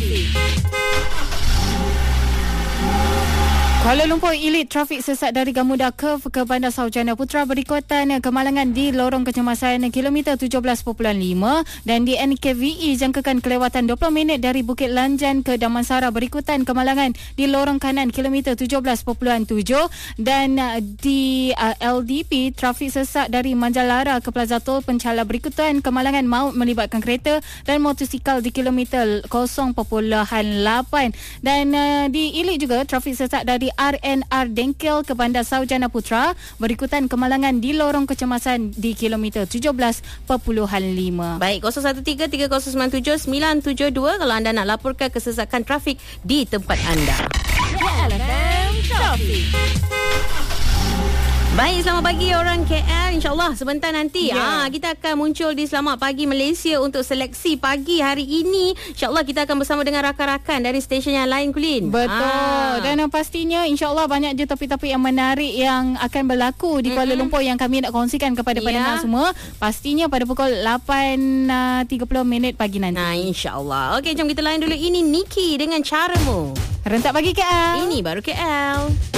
Trafik. Kuala Lumpur Elite trafik sesat dari Gamuda Curve ke Bandar Sarjana Putra berikutan kemalangan di lorong kecemasan kilometer 17.5 dan di NKVE jangkakan kelewatan 20 minit dari Bukit Lanjan ke Damansara berikutan kemalangan di lorong kanan kilometer 17.7 dan di LDP trafik sesat dari Manjalara ke Plaza Tol Penchala berikutan kemalangan maut melibatkan kereta dan motosikal di kilometer 0.8 dan di Elite juga trafik sesat dari RNR Dengkel ke Bandar Sarjana Putra berikutan kemalangan di lorong kecemasan di kilometer 17.5. Baik, 0113097972 kalau anda nak laporkan kesesakan trafik di tempat anda. LFM Trafik. Baik, selamat pagi orang KL. InsyaAllah sebentar nanti kita akan muncul di Selamat Pagi Malaysia untuk seleksi pagi hari ini. InsyaAllah kita akan bersama dengan rakan-rakan dari stesen yang lain, Kulin. Betul. Dan pastinya insyaAllah banyak je topik-topik yang menarik yang akan berlaku di Kuala Lumpur yang kami nak kongsikan kepada pendengar semua. Pastinya pada pukul 8.30 pagi nanti. Nah, insyaAllah. Okey, jom kita layan dulu. Ini Niki dengan Caramu. Rentak pagi KL. Ini baru KL.